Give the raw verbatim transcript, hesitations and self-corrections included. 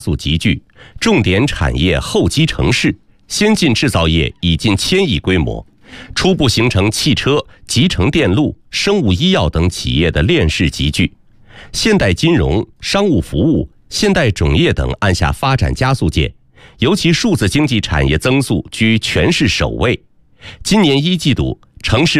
速集聚，重点产业厚积成市，先进制造业已近千亿规模，初步形成汽车、集成电路、生物医药等企业的链式集聚。现代金融、商务服务、现代种业等按下发展加速键，尤其数字经济产业增速居全市首位。今年一季度，城市